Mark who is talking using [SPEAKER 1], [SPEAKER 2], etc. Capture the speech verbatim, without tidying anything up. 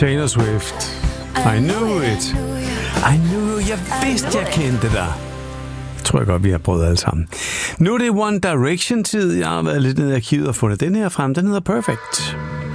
[SPEAKER 1] Taylor Swift. I knew it. I knew, jeg vidste, jeg kendte dig. Tror jeg godt, vi har prøvet alle sammen. Nu er det One Direction-tid. Jeg har været lidt nede i arkivet og fundet den her frem. Den hedder Perfect.